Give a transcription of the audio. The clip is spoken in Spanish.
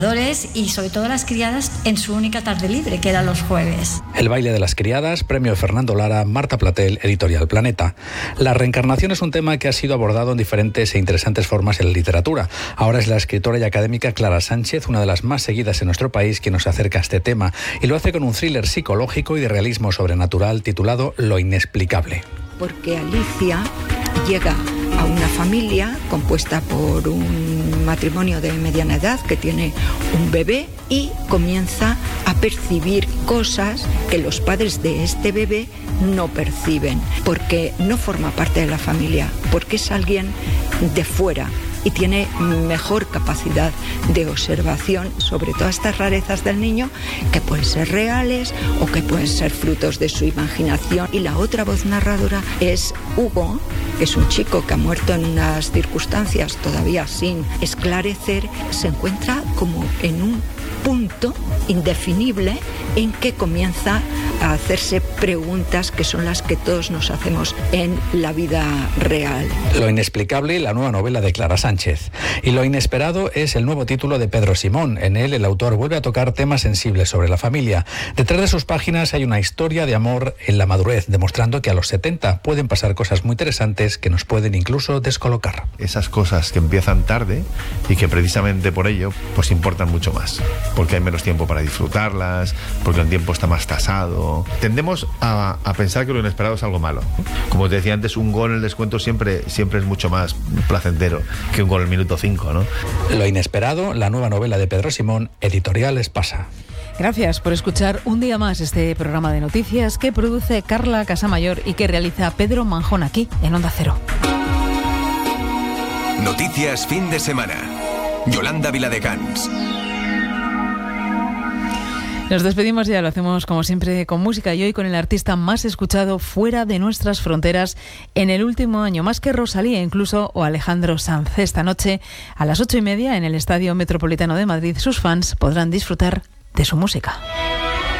y sobre todo las criadas en su única tarde libre, que era los jueves. El baile de las criadas, premio Fernando Lara, Marta Platel, Editorial Planeta. La reencarnación es un tema que ha sido abordado en diferentes e interesantes formas en la literatura. Ahora es la escritora y académica Clara Sánchez, una de las más seguidas en nuestro país, quien nos acerca a este tema, y lo hace con un thriller psicológico y de realismo sobrenatural titulado Lo inexplicable. Porque Alicia llega a una familia compuesta por un matrimonio de mediana edad que tiene un bebé y comienza a percibir cosas que los padres de este bebé no perciben, porque no forma parte de la familia, porque es alguien de fuera y tiene mejor capacidad de observación sobre todas estas rarezas del niño, que pueden ser reales o que pueden ser frutos de su imaginación. Y la otra voz narradora es Hugo, que es un chico que ha muerto en unas circunstancias todavía sin esclarecer. Se encuentra como en un punto indefinible en que comienza a hacerse preguntas que son las que todos nos hacemos en la vida real. Lo inexplicable, la nueva novela de Clara Sánchez. Y lo inesperado es el nuevo título de Pedro Simón. En él, el autor vuelve a tocar temas sensibles sobre la familia. Detrás de sus páginas hay una historia de amor en la madurez, demostrando que a los 70 pueden pasar cosas muy interesantes que nos pueden incluso descolocar. Esas cosas que empiezan tarde y que precisamente por ello pues importan mucho más, porque hay menos tiempo para disfrutarlas, porque el tiempo está más tasado. Tendemos a pensar que lo inesperado es algo malo. Como te decía antes, un gol en el descuento siempre es mucho más placentero que un gol en el minuto 5, ¿no? Lo inesperado, la nueva novela de Pedro Simón, Editorial Espasa. Gracias por escuchar un día más este programa de noticias que produce Carla Casamayor y que realiza Pedro Manjón aquí en Onda Cero. Noticias fin de semana. Yolanda Viladecans. Nos despedimos ya, lo hacemos como siempre con música y hoy con el artista más escuchado fuera de nuestras fronteras en el último año, más que Rosalía incluso o Alejandro Sanz. Esta noche a las 8:30 en el Estadio Metropolitano de Madrid sus fans podrán disfrutar de su música.